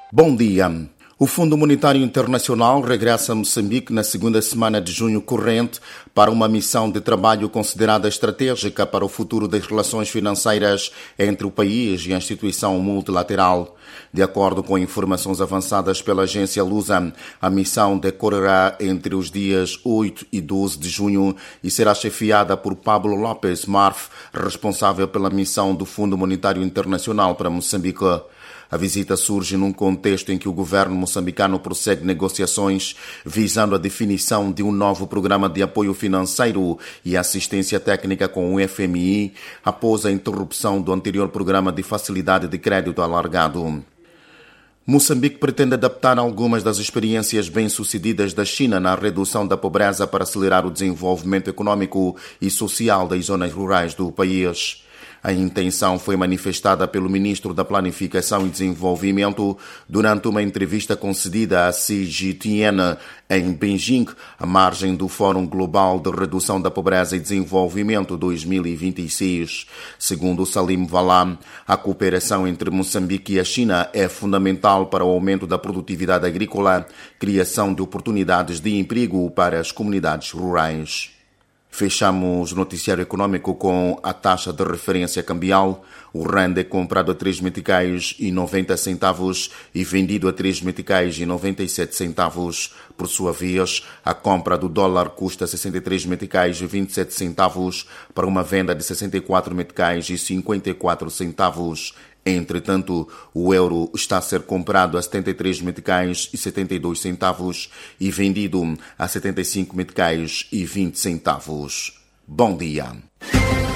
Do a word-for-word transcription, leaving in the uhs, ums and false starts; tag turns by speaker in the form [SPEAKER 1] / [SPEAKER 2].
[SPEAKER 1] Bom dia. O Fundo Monetário Internacional regressa a Moçambique na segunda semana de junho corrente para uma missão de trabalho considerada estratégica para o futuro das relações financeiras entre o país e a instituição multilateral. De acordo com informações avançadas pela agência Lusa, a missão decorrerá entre os dias oito e doze de junho e será chefiada por Pablo Lopes Marf, responsável pela missão do Fundo Monetário Internacional para Moçambique. A visita surge num contexto em que o governo moçambicano prossegue negociações visando a definição de um novo programa de apoio financeiro e assistência técnica com o F M I após a interrupção do anterior programa de facilidade de crédito alargado. Moçambique pretende adaptar algumas das experiências bem-sucedidas da China na redução da pobreza para acelerar o desenvolvimento econômico e social das zonas rurais do país. A intenção foi manifestada pelo ministro da Planificação e Desenvolvimento durante uma entrevista concedida a Xi Jinping em Beijing, à margem do Fórum Global de Redução da Pobreza e Desenvolvimento dois mil e vinte e seis. Segundo Salim Valam, a cooperação entre Moçambique e a China é fundamental para o aumento da produtividade agrícola, criação de oportunidades de emprego para as comunidades rurais. Fechamos o noticiário econômico com a taxa de referência cambial. O rand é comprado a três meticais e noventa centavos e vendido a três meticais e noventa e sete centavos. Por sua vez, a compra do dólar custa sessenta e três meticais e vinte e sete centavos para uma venda de sessenta e quatro meticais e cinquenta e quatro centavos. Entretanto, o euro está a ser comprado a setenta e três meticais e setenta e dois centavos e vendido a setenta e cinco meticais e vinte centavos. Bom dia.